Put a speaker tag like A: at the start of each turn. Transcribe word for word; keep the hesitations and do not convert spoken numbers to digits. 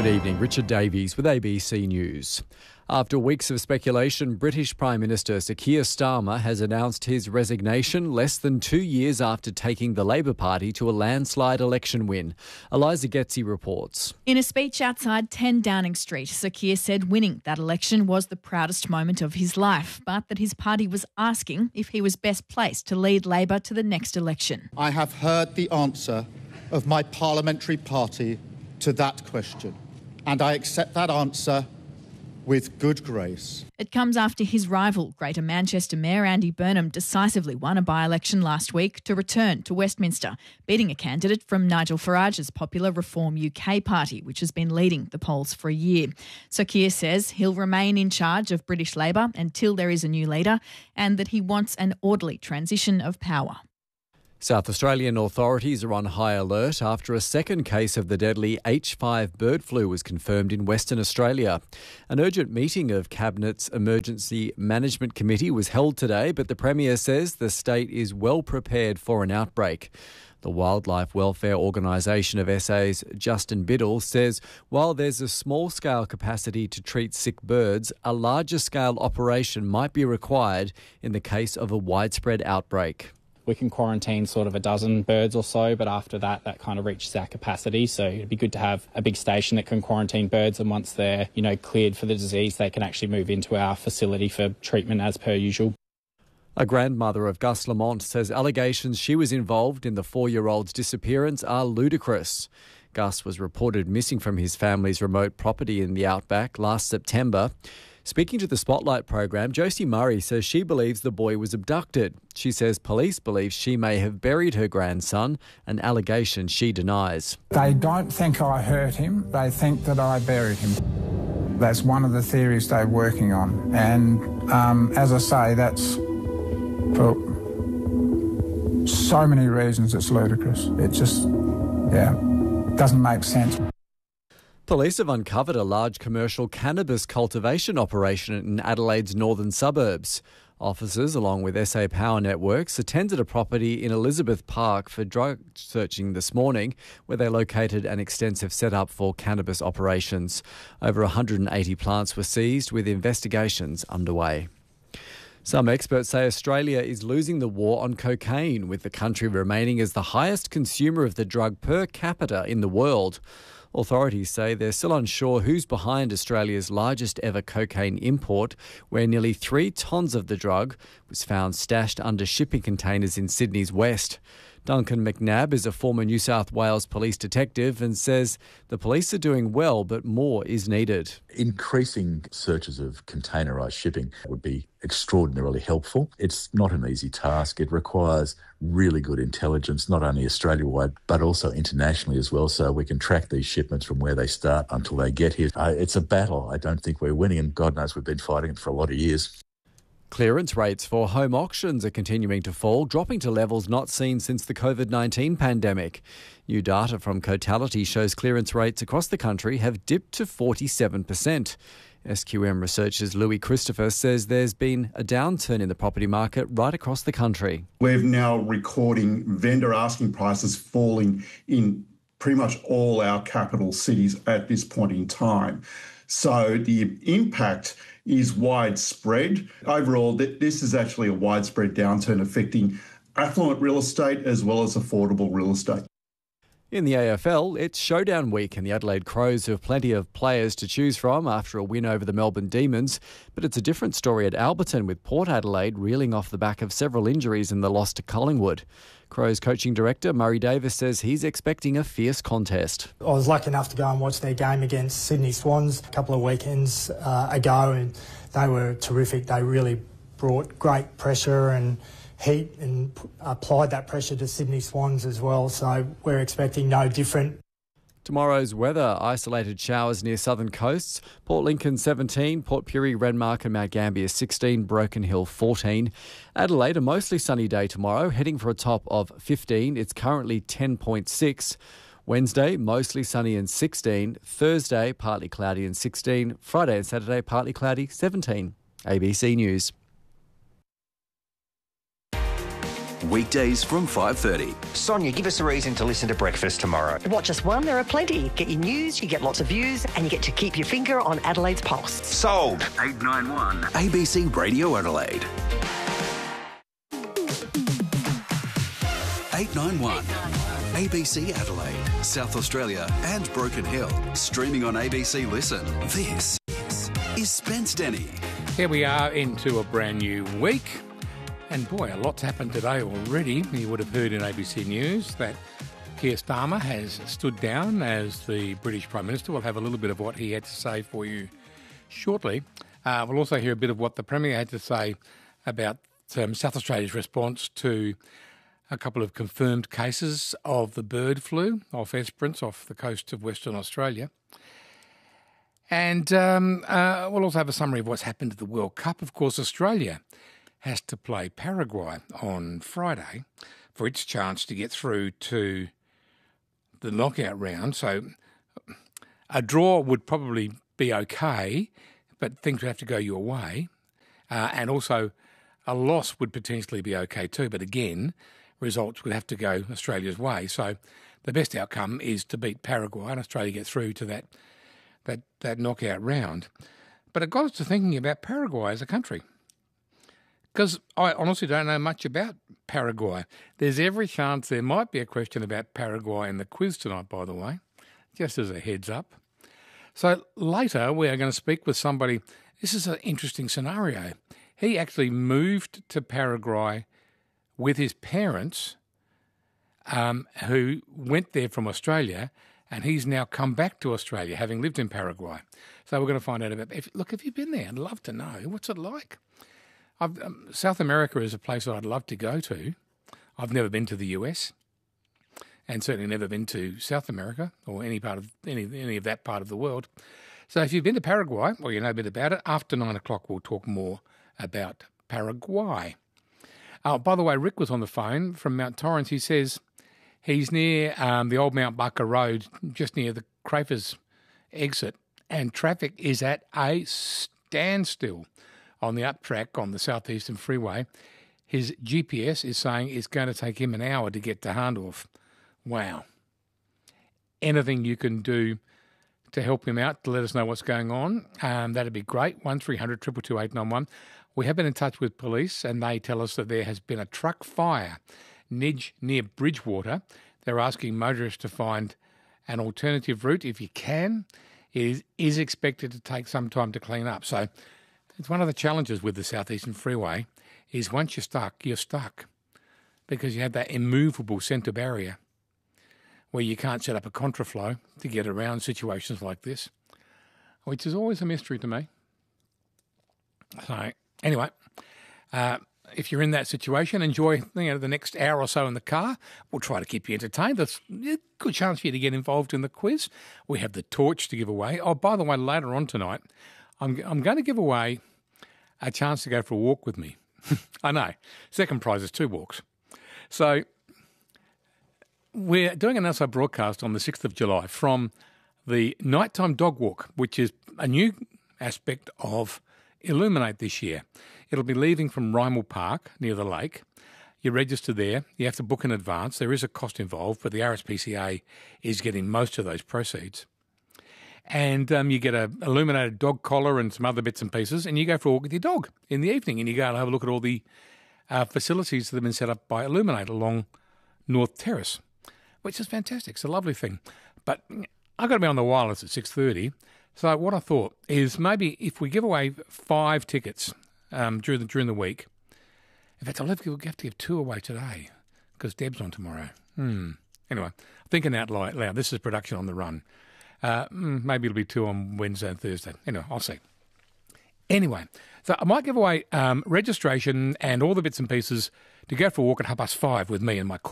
A: Good evening, Richard Davies with A B C News. After weeks of speculation, British Prime Minister Sir Keir Starmer has announced his resignation less than two years after taking the Labor Party to a landslide election win. Eliza Getzi reports.
B: In a speech outside ten Downing Street, Sir Keir said winning that election was the proudest moment of his life, but that his party was asking if he was best placed to lead Labor to the next election.
C: I have heard the answer of my parliamentary party to that question, and I accept that answer with good grace.
B: It comes after his rival, Greater Manchester Mayor Andy Burnham, decisively won a by-election last week to return to Westminster, beating a candidate from Nigel Farage's popular Reform U K party, which has been leading the polls for a year. Sir Keir says he'll remain in charge of British Labor until there is a new leader, and that he wants an orderly transition of power.
A: South Australian authorities are on high alert after a second case of the deadly H five bird flu was confirmed in Western Australia. An urgent meeting of Cabinet's Emergency Management Committee was held today, but the Premier says the state is well prepared for an outbreak. The Wildlife Welfare Organisation of S A's Justin Biddle says while there's a small-scale capacity to treat sick birds, a larger-scale operation might be required in the case of a widespread outbreak.
D: We can quarantine sort of a dozen birds or so, but after that, that kind of reaches our capacity. So it'd be good to have a big station that can quarantine birds, and once they're, you know, cleared for the disease, they can actually move into our facility for treatment as per usual.
A: A grandmother of Gus Lamont says allegations she was involved in the four-year-old's disappearance are ludicrous. Gus was reported missing from his family's remote property in the outback last September. Speaking to the Spotlight program, Josie Murray says she believes the boy was abducted. She says police believe she may have buried her grandson, an allegation she denies.
E: They don't think I hurt him, they think that I buried him. That's one of the theories they're working on. And um, as I say, that's for so many reasons it's ludicrous. It just, yeah, doesn't make sense.
A: Police have uncovered a large commercial cannabis cultivation operation in Adelaide's northern suburbs. Officers, along with S A Power Networks, attended a property in Elizabeth Park for drug searching this morning, where they located an extensive setup for cannabis operations. Over one hundred eighty plants were seized, with investigations underway. Some experts say Australia is losing the war on cocaine, with the country remaining as the highest consumer of the drug per capita in the world. Authorities say they're still unsure who's behind Australia's largest ever cocaine import, where nearly three tonnes of the drug was found stashed under shipping containers in Sydney's west. Duncan McNabb is a former New South Wales police detective and says the police are doing well, but more is needed.
F: Increasing searches of containerised shipping would be extraordinarily helpful. It's not an easy task. It requires really good intelligence, not only Australia-wide, but also internationally as well, so we can track these shipments from where they start until they get here. Uh, it's a battle. I don't think we're winning, and God knows we've been fighting it for a lot of years.
A: Clearance rates for home auctions are continuing to fall, dropping to levels not seen since the COVID nineteen pandemic. New data from Cotality shows clearance rates across the country have dipped to forty-seven percent. S Q M Research's Louis Christopher says there's been a downturn in the property market right across the country.
G: We're now recording vendor asking prices falling in pretty much all our capital cities at this point in time. So the impact is widespread. Overall, this is actually a widespread downturn affecting affluent real estate as well as affordable real estate.
A: In the A F L, it's showdown week and the Adelaide Crows have plenty of players to choose from after a win over the Melbourne Demons. But it's a different story at Alberton, with Port Adelaide reeling off the back of several injuries in the loss to Collingwood. Crows coaching director Murray Davis says he's expecting a fierce contest.
H: I was lucky enough to go and watch their game against Sydney Swans a couple of weekends uh, ago, and they were terrific. They really brought great pressure and heat and p- applied that pressure to Sydney Swans as well, so we're expecting no different.
A: Tomorrow's weather: isolated showers near southern coasts. Port Lincoln seventeen, Port Pirie, Renmark and Mount Gambier sixteen, Broken Hill fourteen. Adelaide, a mostly sunny day tomorrow, heading for a top of fifteen. It's currently ten point six. Wednesday, mostly sunny and sixteen. Thursday, partly cloudy and sixteen. Friday and Saturday, partly cloudy, seventeen. A B C News.
I: Weekdays from five thirty.
J: Sonia, give us a reason to listen to Breakfast tomorrow.
K: Watch us one, there are plenty. Get your news, you get lots of views, and you get to keep your finger on Adelaide's pulse.
J: Sold.
I: eight nine one A B C Radio Adelaide. eight nine one A B C Adelaide, South Australia and Broken Hill. Streaming on A B C Listen. This is Spence Denny.
L: Here we are into a brand new week. And boy, a lot's happened today already. You would have heard in A B C News that Keir Starmer has stood down as the British Prime Minister. We'll have a little bit of what he had to say for you shortly. Uh, we'll also hear a bit of what the Premier had to say about um, South Australia's response to a couple of confirmed cases of the bird flu off Esperance, off the coast of Western Australia. And um, uh, we'll also have a summary of what's happened at the World Cup. Of course, Australia has to play Paraguay on Friday for its chance to get through to the knockout round. So a draw would probably be okay, but things would have to go your way. Uh, and also a loss would potentially be okay too. But again, results would have to go Australia's way. So the best outcome is to beat Paraguay and Australia get through to that that, that knockout round. But it got us to thinking about Paraguay as a country, because I honestly don't know much about Paraguay. There's every chance there might be a question about Paraguay in the quiz tonight, by the way, just as a heads up. So later we are going to speak with somebody. This is an interesting scenario. He actually moved to Paraguay with his parents, um, who went there from Australia, and he's now come back to Australia, having lived in Paraguay. So we're going to find out about, if, look, have you been there? I'd love to know. What's it like? I've, um, South America is a place that I'd love to go to. I've never been to the U S, and certainly never been to South America or any part of any any of that part of the world. So if you've been to Paraguay, or you know a bit about it, after nine o'clock we'll talk more about Paraguay. Oh, by the way, Rick was on the phone from Mount Torrens. He says he's near um, the old Mount Barker Road, just near the Crafers exit, and traffic is at a standstill on the up track on the Southeastern Freeway. His G P S is saying it's going to take him an hour to get to Hahndorf. Wow. Anything you can do to help him out, to let us know what's going on, um, that'd be great. one three hundred two two two eight nine one. We have been in touch with police, and they tell us that there has been a truck fire Nidge near Bridgewater. They're asking motorists to find an alternative route if you can. It is, is expected to take some time to clean up. So it's one of the challenges with the Southeastern Freeway is once you're stuck, you're stuck, because you have that immovable centre barrier where you can't set up a contraflow to get around situations like this, which is always a mystery to me. So anyway, uh, if you're in that situation, enjoy you know, the next hour or so in the car. We'll try to keep you entertained. There's a good chance for you to get involved in the quiz. We have the torch to give away. Oh, by the way, later on tonight, I'm, I'm going to give away a chance to go for a walk with me. I know. Second prize is two walks. So we're doing an outside broadcast on the sixth of July from the nighttime dog walk, which is a new aspect of Illuminate this year. It'll be leaving from Rymel Park near the lake. You register there. You have to book in advance. There is a cost involved, but the R S P C A is getting most of those proceeds. And um, you get a illuminated dog collar and some other bits and pieces, and you go for a walk with your dog in the evening, and you go and have a look at all the uh, facilities that have been set up by Illuminate along North Terrace, which is fantastic. It's a lovely thing. But I've got to be on the wireless at six thirty. So what I thought is maybe if we give away five tickets um, during the during the week, in fact, I'll have to, give, have to give two away today because Deb's on tomorrow. Hmm. Anyway, thinking out loud. This is production on the run. Uh, maybe it'll be two on Wednesday and Thursday. Anyway, I'll see. Anyway, so I might give away um, registration and all the bits and pieces to go for a walk at half past five with me and my